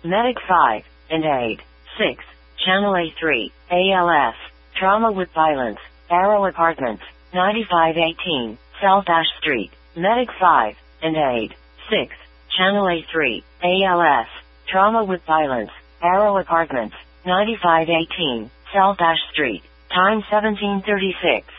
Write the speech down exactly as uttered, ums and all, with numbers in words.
Medic five and eight. six. Channel A three, A L S, Trauma with Violence, Arrow Apartments, ninety-five eighteen, South Ash Street. Medic five and eight. six. Channel A three, A L S, Trauma with Violence, Arrow Apartments, ninety-five eighteen, South Ash Street. Time seventeen thirty-six.